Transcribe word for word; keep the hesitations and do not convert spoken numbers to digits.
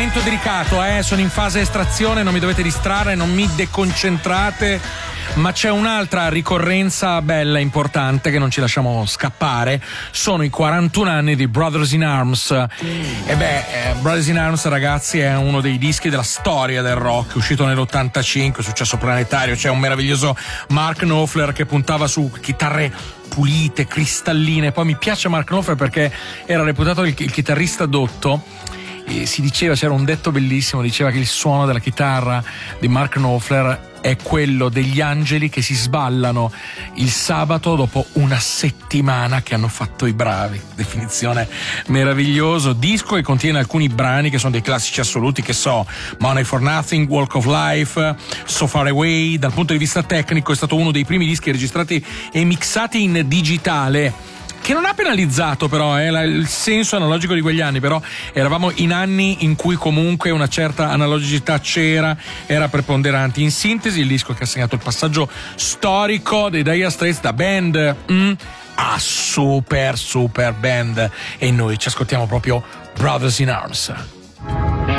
momento delicato, eh? Sono in fase estrazione, non mi dovete distrarre, non mi deconcentrate, ma c'è un'altra ricorrenza bella, importante, che non ci lasciamo scappare. Sono i quarantuno anni di Brothers in Arms. E beh, eh, Brothers in Arms, ragazzi, è uno dei dischi della storia del rock, uscito nell'ottantacinque, successo planetario. C'è un meraviglioso Mark Knopfler che puntava su chitarre pulite, cristalline. Poi mi piace Mark Knopfler perché era reputato il, il chitarrista dotto. E si diceva, c'era un detto bellissimo, diceva che il suono della chitarra di Mark Knopfler è quello degli angeli che si sballano il sabato dopo una settimana che hanno fatto i bravi. Definizione meraviglioso. Disco che contiene alcuni brani che sono dei classici assoluti, che so, Money for Nothing, Walk of Life, So Far Away. Dal punto di vista tecnico è stato uno dei primi dischi registrati e mixati in digitale, che non ha penalizzato però eh, il senso analogico di quegli anni. Però eravamo in anni in cui comunque una certa analogicità c'era, era preponderante. In sintesi, il disco che ha segnato il passaggio storico dei Dire Straits da band mm, a super super band, e noi ci ascoltiamo proprio Brothers in Arms.